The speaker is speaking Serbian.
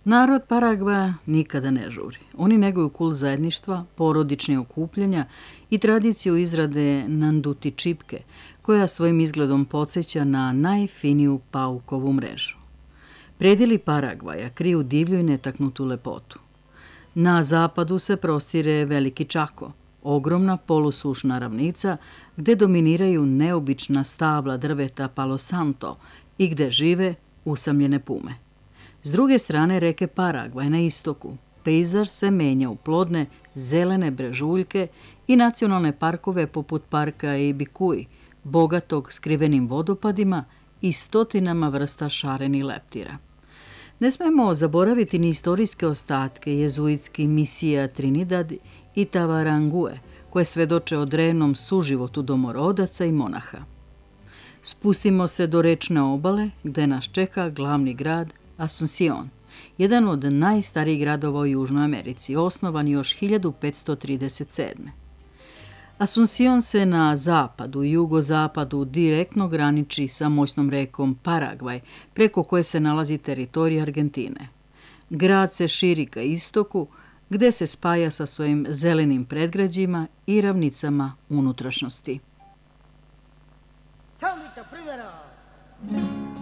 Narod Paragvaja nikada ne žuri. Oni neguju kult zajedništva, porodične okupljanja i tradiciju izrade nanduti čipke, koja svojim izgledom podsjeća na najfiniju paukovu mrežu. Predjeli Paragvaja kriju divlju i netaknutu lepotu. Na zapadu se prostire Veliki Čako, ogromna polusušna ravnica gde dominiraju neobična stabla drveta Palo Santo i gde žive usamljene pume. S druge strane reke Paragvaj na istoku, pejzaž se menja u plodne, zelene brežuljke i nacionalne parkove poput parka Ibikuj, bogatog skrivenim vodopadima i stotinama vrsta šarenih leptira. Ne smemo zaboraviti ni istorijske ostatke jezuitskih misija Trinidad i Tavarangue, koje svedoče o drevnom suživotu domorodaca i monaha. Spustimo se do rečne obale, gde nas čeka glavni grad Asuncion, jedan od najstarijih gradova u Južnoj Americi, osnovan još 1537. Asuncion se na zapadu i jugozapadu direktno graniči sa moćnom rekom Paragvaj, preko koje se nalazi teritorija Argentine. Grad se širi ka istoku, gde se spaja sa svojim zelenim predgrađima i ravnicama unutrašnjosti. Salita primjera!